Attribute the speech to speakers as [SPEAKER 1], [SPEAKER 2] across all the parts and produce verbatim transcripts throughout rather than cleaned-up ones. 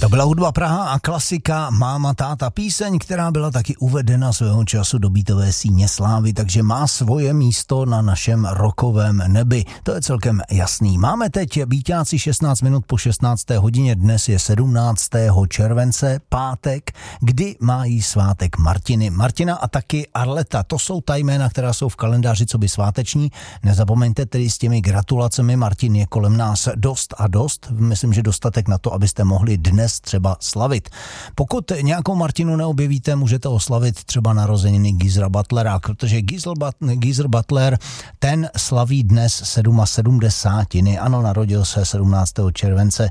[SPEAKER 1] To byla hudba Praha a klasika Máma, táta, píseň, která byla taky uvedena svého času do beatové síně slávy, takže má svoje místo na našem rockovém nebi. To je celkem jasný. Máme teď býťáci šestnáct minut po šestnácté hodině, dnes je sedmnáctého července, pátek, kdy mají svátek Martiny. Martina a taky Arleta, to jsou ta jména, která jsou v kalendáři coby sváteční. Nezapomeňte tedy s těmi gratulacemi, Martin je kolem nás dost a dost. Myslím, že dostatek na to, abyste mohli dnes třeba slavit. Pokud nějakou Martinu neobjevíte, můžete oslavit třeba narozeniny Geezera Butlera, protože Geezer Butler, ten slaví dnes sedmdesátiny. Ano, narodil se sedmnáctého července.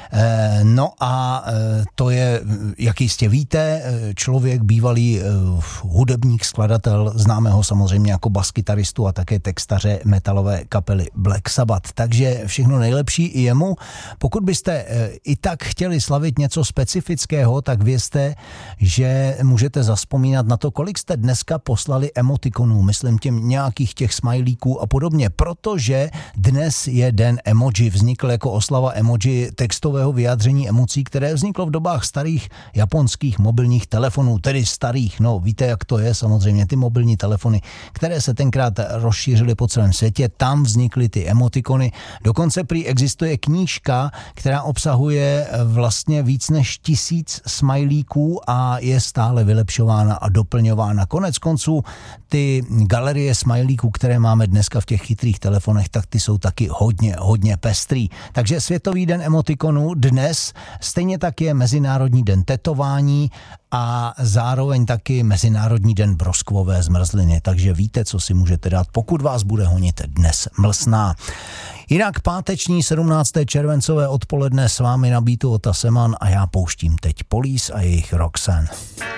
[SPEAKER 1] No a to je, jak jistě víte, člověk, bývalý hudebník, skladatel, známe ho samozřejmě jako baskytaristu a také textaře metalové kapely Black Sabbath. Takže všechno nejlepší i jemu. Pokud byste i tak chtěli slavit něco specifického, tak vězte, že můžete zavzpomínat na to, kolik jste dneska poslali emotikonů, myslím těm nějakých těch smajlíků a podobně, protože dnes je den emoji, vznikl jako oslava emoji textové vyjádření emocí, které vzniklo v dobách starých japonských mobilních telefonů, tedy starých, no víte, jak to je, samozřejmě ty mobilní telefony, které se tenkrát rozšířily po celém světě, tam vznikly ty emotikony. Dokonce prý existuje knížka, která obsahuje vlastně víc než tisíc smajlíků a je stále vylepšována a doplňována. Konec konců ty galerie smajlíků, které máme dneska v těch chytrých telefonech, tak ty jsou taky hodně, hodně pestrý. Takže Světový den emotikonů dnes, stejně tak je Mezinárodní den tetování a zároveň taky Mezinárodní den broskvové zmrzliny. Takže víte, co si můžete dát, pokud vás bude honit dnes mlsná. Jinak páteční sedmnácté červencové odpoledne s vámi na beatu Ota Seman a já pouštím teď Police a jejich Roxanne.